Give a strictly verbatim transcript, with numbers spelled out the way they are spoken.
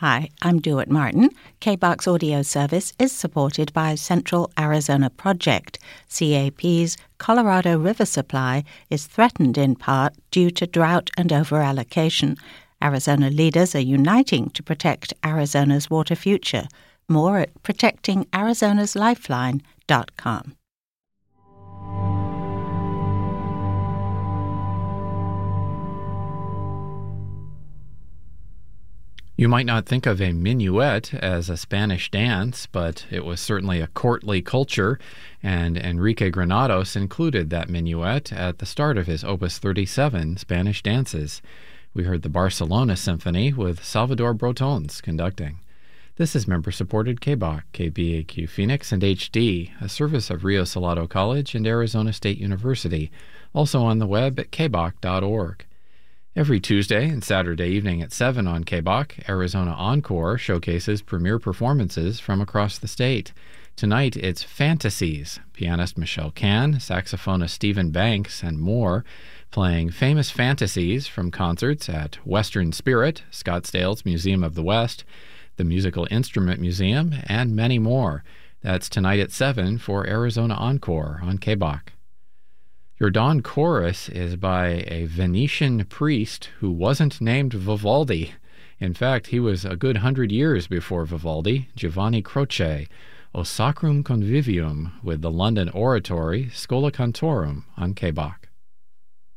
Hi, I'm Dewitt Martin. K B O C's audio service is supported by Central Arizona Project. C A P's Colorado River supply is threatened in part due to drought and overallocation. Arizona leaders are uniting to protect Arizona's water future. More at protecting arizonas lifeline dot com. You might not think of a minuet as a Spanish dance, but it was certainly a courtly culture, and Enrique Granados included that minuet at the start of his Opus thirty-seven, Spanish Dances. We heard the Barcelona Symphony with Salvador Brotons conducting. This is member-supported K B O C, K B A Q Phoenix, and H D, a service of Rio Salado College and Arizona State University, also on the web at k b o c dot org. Every Tuesday and Saturday evening at seven on K B O C, Arizona Encore showcases premier performances from across the state. Tonight it's Fantasies, pianist Michelle Kahn, saxophonist Stephen Banks, and more, playing famous fantasies from concerts at Western Spirit, Scottsdale's Museum of the West, the Musical Instrument Museum, and many more. That's tonight at seven for Arizona Encore on K B O C. Your dawn chorus is by a Venetian priest who wasn't named Vivaldi. In fact, he was a good hundred years before Vivaldi, Giovanni Croce, O Sacrum Convivium, with the London Oratory Schola Cantorum on K B O C.